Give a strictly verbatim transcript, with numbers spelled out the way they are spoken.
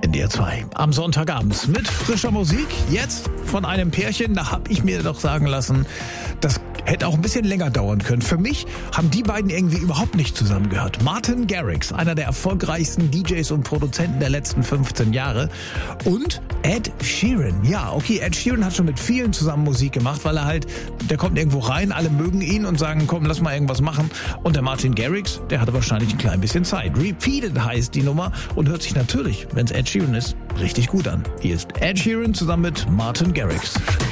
N D R zwei am Sonntagabend mit frischer Musik. Jetzt von einem Pärchen, da habe ich mir doch sagen lassen, das hätte auch ein bisschen länger dauern können. Für mich haben die beiden irgendwie überhaupt nicht zusammengehört. Martin Garrix, einer der erfolgreichsten D Js und Produzenten der letzten fünfzehn Jahre. Und Ed Sheeran. Ja, okay, Ed Sheeran hat schon mit vielen zusammen Musik gemacht, weil er halt, der kommt irgendwo rein, alle mögen ihn und sagen, komm, lass mal irgendwas machen. Und der Martin Garrix, der hatte wahrscheinlich ein klein bisschen Zeit. Repeated heißt die Nummer und hört sich natürlich, wenn es Ed Sheeran ist, richtig gut an. Hier ist Ed Sheeran zusammen mit Martin Garrix.